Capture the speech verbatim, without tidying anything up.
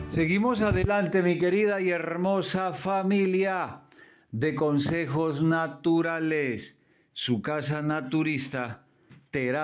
Seguimos adelante, mi querida y hermosa familia de Consejos Naturales, su casa naturista, terapia.